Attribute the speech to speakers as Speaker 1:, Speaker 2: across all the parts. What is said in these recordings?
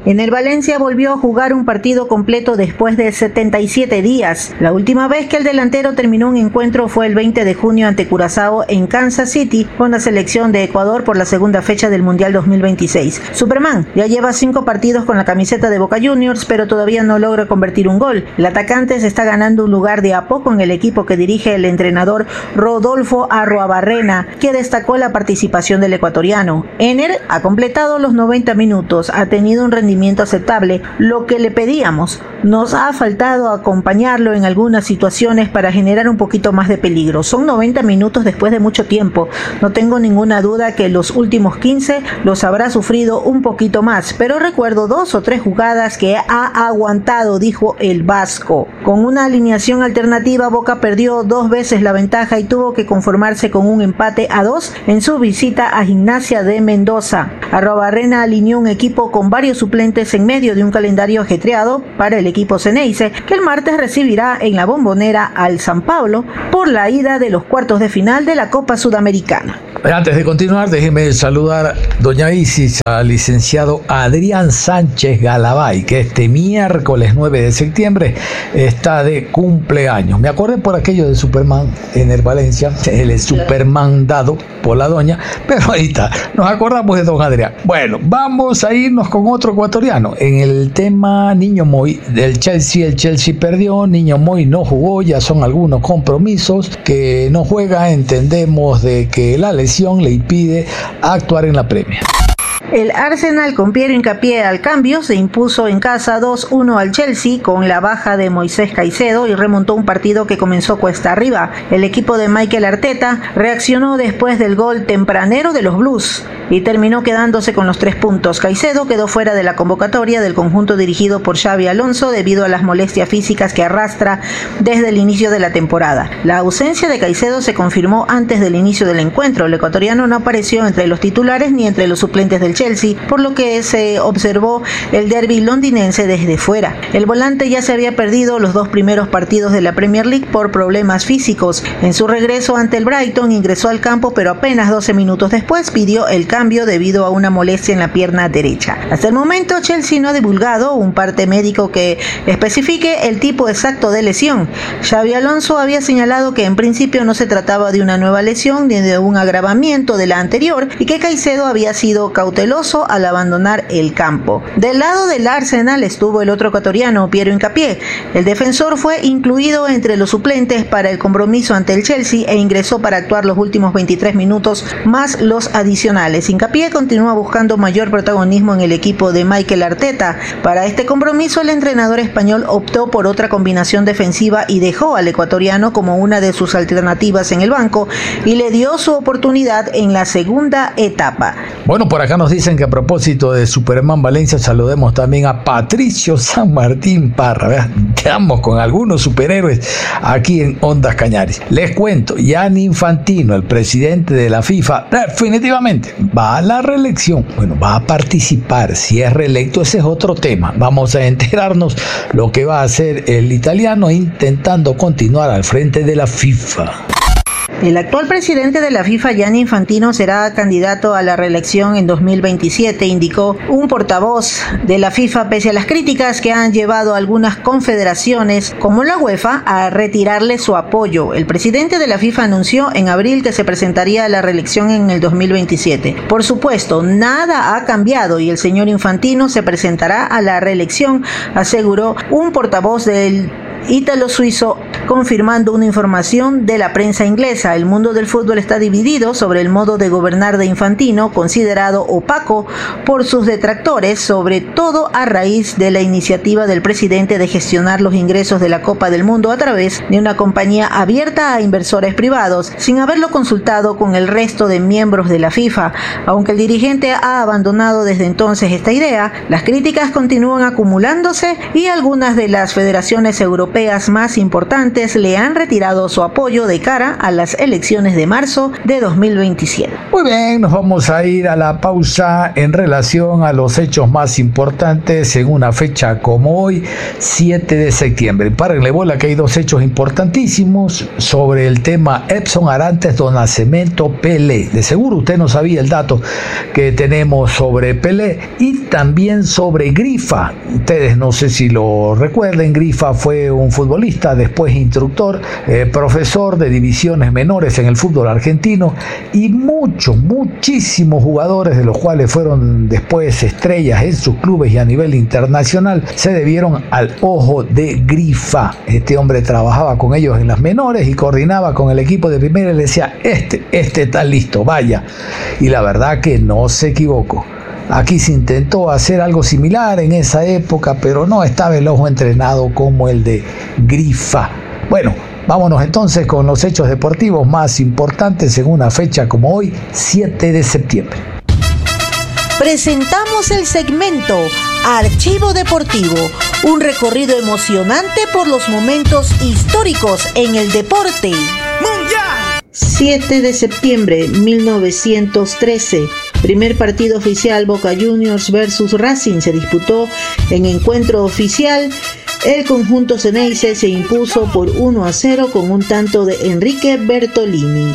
Speaker 1: En el Valencia volvió a jugar un partido completo después de 77 días. La última vez que el delantero terminó un encuentro fue el 20 de junio ante Curazao en Kansas City con la selección de Ecuador por la segunda fecha del Mundial 2026. Superman ya lleva 5 partidos con la camiseta de Boca Juniors, pero todavía no logra convertir un gol. El atacante se está ganando un lugar de a poco en el equipo que dirige el entrenador Rodolfo Arruabarrena, que destacó la participación del ecuatoriano. Ener ha completado los 90 minutos, ha tenido un rendimiento aceptable, lo que le pedíamos. Nos ha faltado acompañarlo en algunas situaciones para generar un poquito más de peligro. Son 90 minutos después de mucho tiempo. No tengo ninguna duda que los últimos 15 los habrá sufrido un poquito más, pero recuerdo 2 o 3 jugadas que ha aguantado, dijo el vasco. Con una alineación alternativa, Boca perdió 2 veces la ventaja y tuvo que conformarse con un empate a 2 en su visita a Gimnasia de Mendoza. Arruabarrena alineó un equipo con varios suplentes en medio de un calendario ajetreado para el equipo Ceneice, que el martes recibirá en la Bombonera al San Pablo por la ida de los cuartos de final de la Copa Sudamericana.
Speaker 2: Antes de continuar, déjeme saludar, doña Isis, al licenciado Adrián Sánchez Galabay, que este miércoles 9 de septiembre está de cumpleaños. Me acordé por aquello de Superman en el Valencia, el Superman dado por la doña, pero ahí está, nos acordamos de don Adrián. Bueno, vamos a irnos con otro ecuatoriano. En el tema Niño Moy del Chelsea, el Chelsea perdió, Niño Moy no jugó, ya son algunos compromisos que no juega, entendemos de que la lesión le impide actuar en la Premier.
Speaker 1: El Arsenal con Piero Hincapié al cambio se impuso en casa 2-1 al Chelsea con la baja de Moisés Caicedo y remontó un partido que comenzó cuesta arriba. El equipo de Mikel Arteta reaccionó después del gol tempranero de los Blues y terminó quedándose con los 3 puntos. Caicedo quedó fuera de la convocatoria del conjunto dirigido por Xabi Alonso debido a las molestias físicas que arrastra desde el inicio de la temporada. La ausencia de Caicedo se confirmó antes del inicio del encuentro. El ecuatoriano no apareció entre los titulares ni entre los suplentes del Chelsea, por lo que se observó el derbi londinense desde fuera. El volante ya se había perdido los 2 primeros partidos de la Premier League por problemas físicos. En su regreso ante el Brighton ingresó al campo, pero apenas 12 minutos después pidió el cambio debido a una molestia en la pierna derecha. Hasta el momento Chelsea no ha divulgado un parte médico que especifique el tipo exacto de lesión. Xabi Alonso había señalado que en principio no se trataba de una nueva lesión ni de un agravamiento de la anterior y que Caicedo había sido cauteloso al abandonar el campo. Del lado del Arsenal estuvo el otro ecuatoriano, Piero Hincapié. El defensor fue incluido entre los suplentes para el compromiso ante el Chelsea e ingresó para actuar los últimos 23 minutos más los adicionales. Hincapié continúa buscando mayor protagonismo en el equipo de Mikel Arteta. Para este compromiso el entrenador español optó por otra combinación defensiva y dejó al ecuatoriano como una de sus alternativas en el banco y le dio su oportunidad en la segunda etapa.
Speaker 2: Bueno, por acá nos dicen que a propósito de Superman Valencia saludemos también a Patricio San Martín Parra. Estamos con algunos superhéroes aquí en Ondas Cañaris. Les cuento, Gianni Infantino, el presidente de la FIFA, definitivamente va a la reelección. Bueno, va a participar. Si es reelecto, ese es otro tema. Vamos a enterarnos lo que va a hacer el italiano intentando continuar al frente de la FIFA.
Speaker 1: El actual presidente de la FIFA, Gianni Infantino, será candidato a la reelección en 2027, indicó un portavoz de la FIFA, pese a las críticas que han llevado a algunas confederaciones, como la UEFA, a retirarle su apoyo. El presidente de la FIFA anunció en abril que se presentaría a la reelección en el 2027. Por supuesto, nada ha cambiado y el señor Infantino se presentará a la reelección, aseguró un portavoz del ítalo-suizo, confirmando una información de la prensa inglesa. El mundo del fútbol está dividido sobre el modo de gobernar de Infantino, considerado opaco por sus detractores, sobre todo a raíz de la iniciativa del presidente de gestionar los ingresos de la Copa del Mundo a través de una compañía abierta a inversores privados, sin haberlo consultado con el resto de miembros de la FIFA. Aunque el dirigente ha abandonado desde entonces esta idea, las críticas continúan acumulándose y algunas de las federaciones europeas europeas más importantes le han retirado su apoyo de cara a las elecciones de marzo de 2027.
Speaker 2: Muy bien, nos vamos a ir a la pausa en relación a los hechos más importantes en una fecha como hoy, 7 de septiembre. Párenle bola que hay dos hechos importantísimos sobre el tema Edson Arantes do Nascimento Pelé. De seguro usted no sabía el dato que tenemos sobre Pelé y también sobre Grifa. Ustedes no sé si lo recuerden, Grifa fue un futbolista, después instructor, profesor de divisiones menores en el fútbol argentino y muchísimos jugadores de los cuales fueron después estrellas en sus clubes y a nivel internacional se debieron al ojo de Grifa. Este hombre trabajaba con ellos en las menores y coordinaba con el equipo de primera y le decía, este está listo, vaya. Y la verdad que no se equivocó. Aquí se intentó hacer algo similar en esa época, pero no estaba el ojo entrenado como el de Grifa. Bueno, vámonos entonces con los hechos deportivos más importantes en una fecha como hoy, 7 de septiembre.
Speaker 1: Presentamos el segmento Archivo Deportivo, un recorrido emocionante por los momentos históricos en el deporte. ¡Mundial! 7 de septiembre 1913. Primer partido oficial Boca Juniors versus Racing se disputó en encuentro oficial. El conjunto Ceneice se impuso por 1-0 con un tanto de Enrique Bertolini.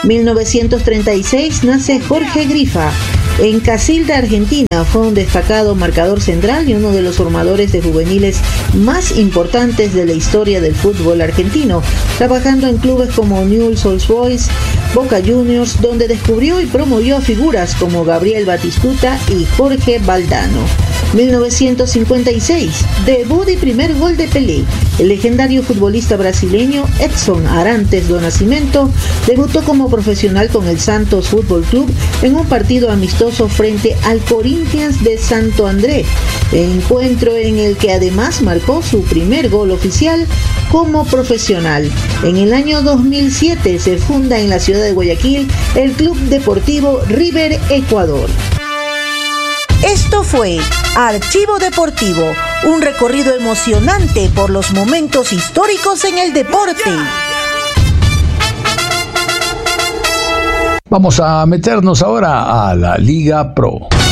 Speaker 1: 1936 nace Jorge Grifa. En Casilda, Argentina, fue un destacado marcador central y uno de los formadores de juveniles más importantes de la historia del fútbol argentino, trabajando en clubes como Newell's Old Boys, Boca Juniors, donde descubrió y promovió a figuras como Gabriel Batistuta y Jorge Valdano. 1956, debut y primer gol de Pelé. El legendario futbolista brasileño Edson Arantes do Nascimento debutó como profesional con el Santos Fútbol Club en un partido amistoso frente al Corinthians de Santo André, encuentro en el que además marcó su primer gol oficial como profesional. En el año 2007 se funda en la ciudad de Guayaquil el Club Deportivo River Ecuador. Esto fue Archivo Deportivo, un recorrido emocionante por los momentos históricos en el deporte.
Speaker 2: Vamos a meternos ahora a la Liga Pro.